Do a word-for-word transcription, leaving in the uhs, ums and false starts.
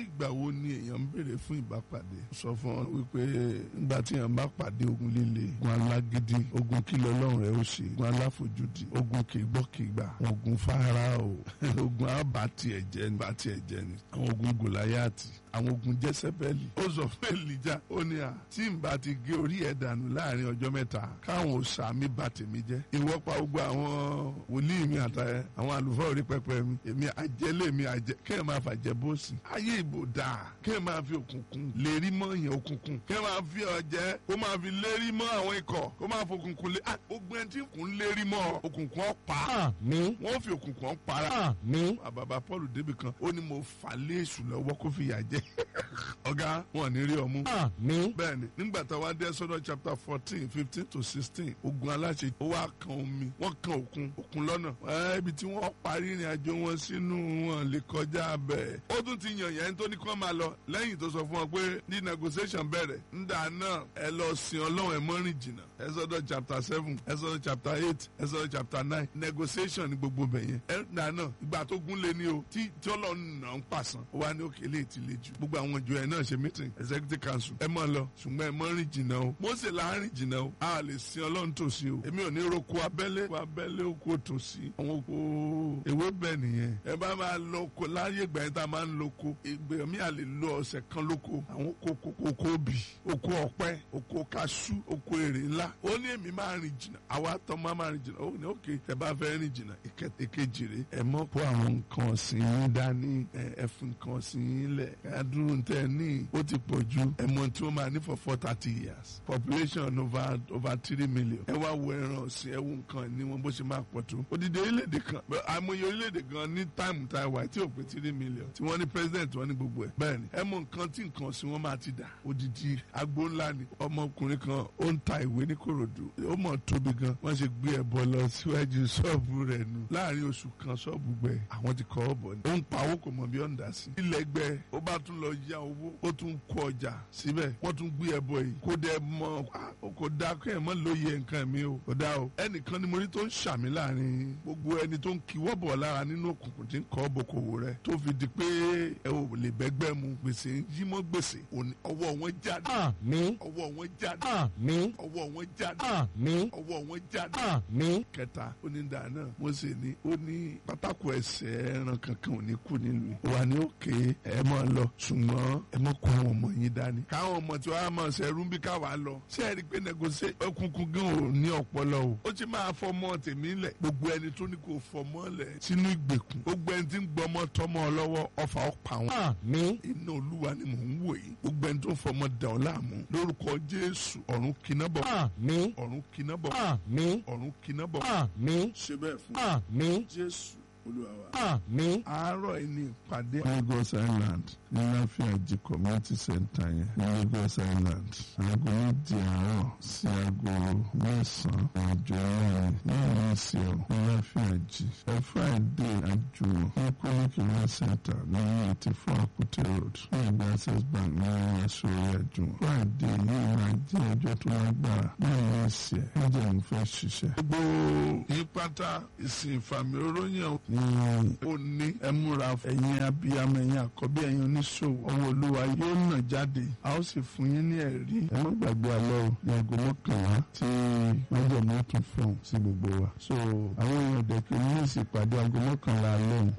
ìgbà wo ni èèyàn ń béèrè fún ìbápàdé sọ fún ọ wípé nígbà tí èèyàn bá pàdé ogun líle ogun alágídí ogun kí lọ́lọ́run rẹ̀ ó ṣe ogun aláfojúdi ogun kì í gbọ́ kì í gbà ogun Fáráò ogun àbátì ẹ̀jẹ̀ ní bàtì ẹ̀jẹ̀ ní àwọn ogun Gòláyátì àwọn ogun Jésébẹ́lì ó sọ fún Èlíjà ó ní à tí n bá ti gé orí ẹ̀ dànù láàrin ọjọ́ mẹ́ta káwọn òòṣà mi bà tèmi jẹ́ ìwọ pa gbogbo àwọn wòlíì mi àtàyẹ àwọn àlùfáà orí pẹpẹ mi èmi àjẹlé mi àjẹ kéèyàn máa fàjẹ bóòsì ayé ìbò dáa kéèyàn máa fi òkùnkùn lérí mọ́ yẹn òkùnkùn kéèyàn máa fi ọ̀jẹ̀ kó máa fi lérí mọ́ àwọn ikọ̀ kó máa fi òkùnkùn lé ogun ẹni tí kùn lérí mọ́ òkùnkùn ọ̀pá wọ́n fi òkùnkùn ọ̀pára bàbá Paul débi kan ó ní mo fà lé èṣù lọ́wọ́ kó fi yà jẹ́ ọ̀gá wọn ní rí ọmú bẹ́ẹ̀ni nígbà tá a wá dé Exodus chapter fourteen fifteen to sixteen ogun aláṣẹ ó wá kan omi wọ́n kan òkun òkun lọ́nà ibi tí wọ́n parí ìrìn àjò wọn sínú wọn lè kọjá bẹ́ẹ̀ ó tún ti yàn yẹn tó ní kí wọ́n máa lọ lẹ́yìn tó sọ fún wọn pé ní negotiation bẹ̀rẹ̀ ńdà náà ẹ lọ sin Ọlọ́run ẹ mọ́ rìn jìnnà Exodus chapter seven Exodus chapter eight Exodus chapter nine negotiation ní gbogbo bẹ̀yẹn ńdà náà ìgbà tó gún lé ní o tí tí Ọlọ́run náà ń pàṣán ó wá ní òkèlè ti le jù gbogbo àwọn ìjọ ẹ̀ náà ṣe meeting executive council ẹ mọ̀ lọ ṣùgbọ́n ẹ mọ́ rìn jìnnà o Mósè là ń rìn jìnnà o a lè sin Ọlọ́run tòsí o èmi ò ní roko abẹ́lé oko abẹ́lé oko tòsí àwọn oko ewé bẹ́ẹ̀ nìyẹn ẹ bá máa lọ oko láyé ìgbà yẹn tá a máa ń lo oko ìgbà mi à lè lo ọ̀sẹ̀ kan lóko àwọn oko oko obì oko ọ̀pẹ oko kaṣú oko èrè ńlá ó ní èmi máa rìn jìnnà àwa tán máa máa rìn jìnnà ó ní òkè ẹ bá fẹ́ rìn jìnnà ìkejì rè ẹ mọ̀ kó àwọn nǹkan ọ̀sìn yín dání ẹ fún nǹkan ọ̀sìn yín lẹ̀ ẹ dúró ń tẹ́ ẹ ní ó ti pọ̀ ju ẹ̀mọ́ tí wọ́n máa ní for four thirty years population over over three million ẹ wá wo ẹran ọ̀sìn ẹ wo nǹkan ní wọn bó ṣe máa pọ̀ tó odidi orílẹ̀-èdè kan àmọye orílẹ̀-èdè gan ní táìmù táìwá tí ò pé three million tí wọ́n ní president wọn ní gbogbo ẹ̀ bẹ́ẹ̀ ni ẹ mọ nǹkan tí nǹkan ọ̀sìn wọn máa ti dà odidi agbo ńlá ni ọmọkùnrin kan ó ń ta ìwé ní Kòròdú ó mọ̀ tóbi gan wọ́n ṣe gbé ẹbọ lọ síwájú ṣọ́ọ̀bù rẹ̀ nù láàrin oṣù kan ṣọ́ọ̀bù gbẹ àwọn ti kọ́ ọ bọ̀ ni ó ń pa owó kò mọ̀ bí ó ń dà sí ilẹ̀ gbẹ ó bá tún lọ ya owó ó tún kó ọjà síbẹ̀ wọ́n tún gbé ẹbọ yìí kó dẹ mọ kó dá kó ẹ̀ mọ́ lóye nǹkan mi o kó dá o ẹnìkan ni mo rí tó ń ṣàmì láàrin gbogbo ẹni tó ń kíwọ́ bọ̀ lára nínú òkùnkùn tí ń kọ́ bokòwò rẹ̀ tó fi di pé ẹ ò lè bẹ́gbẹ́ mu gbèsè yí mọ́ gbèsè ọwọ́ wọn jáde ọwọ́ wọn jáde ọwọ́ wọn jáde ọwọ́ wọn jáde kẹta onídàá náà mo sì ní ó ní pátákó ẹsẹ̀ ẹran kankan ò ní kú nílùú wà ní òkè ẹ mọ̀ lọ ṣùgbọ́n ẹ mọ̀ kó àwọn ọmọ yín dání káwọn ọmọ tí wàá mọ̀ ṣẹ́rú bí káwa lọ ṣé ẹ rí i pé nẹgọsẹ ọkùnkùn gan ò ní ọpọlọ o ó ti máa fọmọ tèmi lẹ gbogbo ẹni tó ní kò fọmọ lẹ sínú ìgbèkùn gbogbo ẹni tí ń gbọmọ tọmọ lọ́wọ́ ọfà ọpa wọn iná Olúwa ni mò ń wò yìí gbogbo ẹni tó ń fọmọ dà ọ́ láàmú lórúkọ Jésù ọ̀run kiná bọ̀ ọ̀run kiná bọ̀ ọ̀run kiná bọ̀ ṣe bẹ́ẹ̀ fún Jésù Olúwa wa. àárọ̀ yìí ni ìpàdé Lagos Island ní Láfíàjì community center yẹn ní Lagos Island aago méjì àárọ̀ sí aago mẹ́sàn-án àjọ mẹ́rin ní ìlú ìsìn ní Láfíàjì ẹ Friday àjò ní kólíkìlá center ní eighty four Akute road ní ẹgbẹ́ Access Bank ní ẹ̀ṣọ́ àjò Friday yìí máa jẹ́ ọjọ́ tó lágbára ní ìlú ìsìn ẹ̀jẹ̀ ń fẹ́ ṣiṣẹ́. gbogbo yípatá ìsìn ìfàmì oróyìn ní òní ẹmúra ẹ̀yin abiyamọ ẹ̀yin àkọ́bí ẹ̀yin oníṣòwò ọwọ́ Olúwa yóò nà jáde a ó sì fún yín ní ẹ̀rí ẹ má gbàgbé alẹ́ o ní aago mọ́kànlá tí májèmọ́ tún fọ̀hún sí gbogbo wa so àwọn èèyàn dẹ̀kẹ́ ní ìsìpàdé aago mọ́kànlá alẹ́